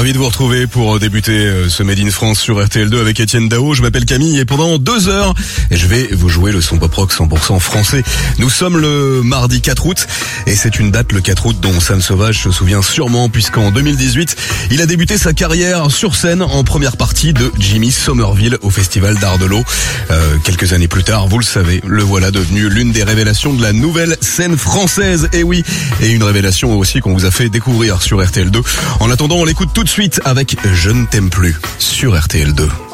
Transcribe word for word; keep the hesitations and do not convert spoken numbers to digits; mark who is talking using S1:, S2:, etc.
S1: Ravi de vous retrouver pour débuter ce Made in France sur R T L deux avec Étienne Dao. Je m'appelle Camille et pendant deux heures, je vais vous jouer le son pop rock cent pour cent français. Nous sommes le mardi quatre août et c'est une date, le quatre août, dont Sam Sauvage se souvient sûrement puisqu'en deux mille dix-huit, il a débuté sa carrière sur scène en première partie de Jimmy Somerville au Festival d'Art de l'Eau. Euh, quelques années plus tard, vous le savez, le voilà devenu l'une des révélations de la nouvelle scène française. Et oui, et une révélation aussi qu'on vous a fait découvrir sur R T L deux. En attendant, on l'écoute tout de suite avec Je ne t'aime plus sur R T L deux.